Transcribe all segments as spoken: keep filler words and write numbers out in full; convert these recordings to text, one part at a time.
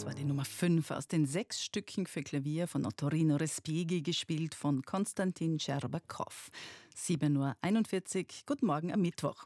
Das war die Nummer fünf aus den sechs Stücken für Klavier von Ottorino Respighi, gespielt von Konstantin Scherbakow. sieben Uhr einundvierzig, guten Morgen am Mittwoch.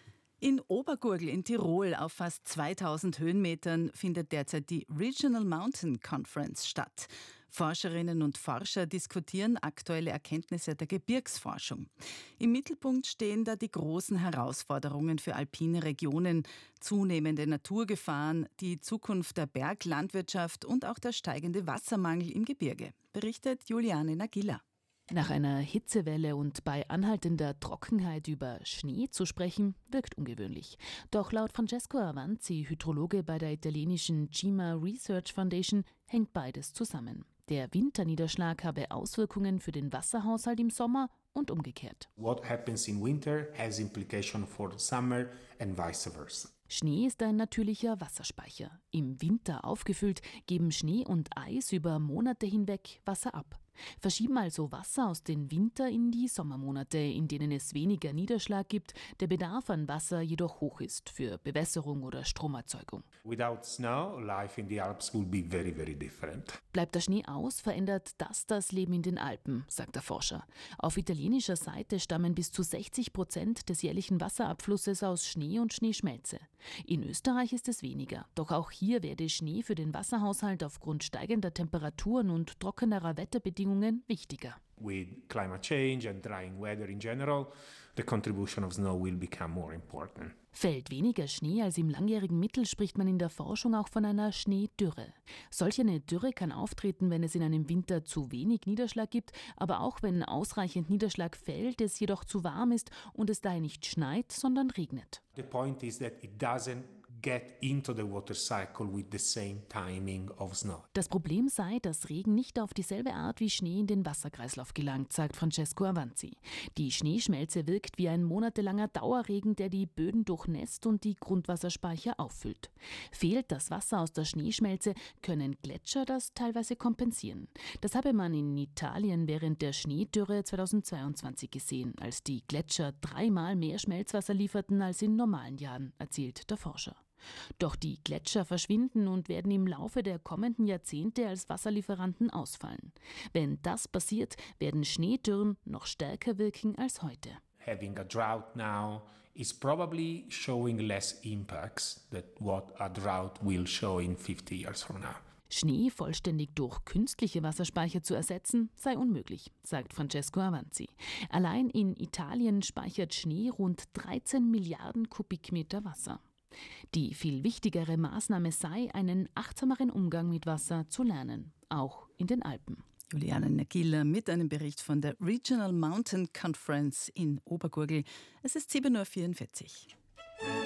In Obergurgl in Tirol auf fast zweitausend Höhenmetern findet derzeit die Regional Mountain Conference statt. Forscherinnen und Forscher diskutieren aktuelle Erkenntnisse der Gebirgsforschung. Im Mittelpunkt stehen da die großen Herausforderungen für alpine Regionen, zunehmende Naturgefahren, die Zukunft der Berglandwirtschaft und auch der steigende Wassermangel im Gebirge, berichtet Juliane Nagila. Nach einer Hitzewelle und bei anhaltender Trockenheit über Schnee zu sprechen, wirkt ungewöhnlich. Doch laut Francesco Avanzi, Hydrologe bei der italienischen Cima Research Foundation, hängt beides zusammen. Der Winterniederschlag habe Auswirkungen für den Wasserhaushalt im Sommer und umgekehrt. What happens in winter has implication for summer and vice versa. Schnee ist ein natürlicher Wasserspeicher. Im Winter aufgefüllt, geben Schnee und Eis über Monate hinweg Wasser ab. Verschieben also Wasser aus den Winter- in die Sommermonate, in denen es weniger Niederschlag gibt, der Bedarf an Wasser jedoch hoch ist für Bewässerung oder Stromerzeugung. Without snow, life in the Alps will be very, very different. Bleibt der Schnee aus, verändert das das Leben in den Alpen, sagt der Forscher. Auf italienischer Seite stammen bis zu sechzig Prozent des jährlichen Wasserabflusses aus Schnee und Schneeschmelze. In Österreich ist es weniger, doch auch hier werde Schnee für den Wasserhaushalt aufgrund steigender Temperaturen und trockenerer Wetterbedingungen wichtiger. With climate change and drying weather in general, the contribution of snow will become more important. Fällt weniger Schnee als im langjährigen Mittel, spricht man in der Forschung auch von einer Schneedürre. Solch eine Dürre kann auftreten, wenn es in einem Winter zu wenig Niederschlag gibt, aber auch wenn ausreichend Niederschlag fällt, es jedoch zu warm ist und es daher nicht schneit, sondern regnet. The point is that it doesn't get into the water cycle with the same timing of snow. Das Problem sei, dass Regen nicht auf dieselbe Art wie Schnee in den Wasserkreislauf gelangt, sagt Francesco Avanzi. Die Schneeschmelze wirkt wie ein monatelanger Dauerregen, der die Böden durchnässt und die Grundwasserspeicher auffüllt. Fehlt das Wasser aus der Schneeschmelze, können Gletscher das teilweise kompensieren. Das habe man in Italien während der Schneedürre zweitausendzweiundzwanzig gesehen, als die Gletscher dreimal mehr Schmelzwasser lieferten als in normalen Jahren, erzählt der Forscher. Doch die Gletscher verschwinden und werden im Laufe der kommenden Jahrzehnte als Wasserlieferanten ausfallen. Wenn das passiert, werden Schneedürren noch stärker wirken als heute. Having a drought now is probably showing less impacts than what a drought will show in fifty years from now. Schnee vollständig durch künstliche Wasserspeicher zu ersetzen, sei unmöglich, sagt Francesco Avanzi. Allein in Italien speichert Schnee rund dreizehn Milliarden Kubikmeter Wasser. Die viel wichtigere Maßnahme sei, einen achtsameren Umgang mit Wasser zu lernen, auch in den Alpen. Juliane Nagila mit einem Bericht von der Regional Mountain Conference in Obergurgl. Es ist sieben Uhr vierundvierzig.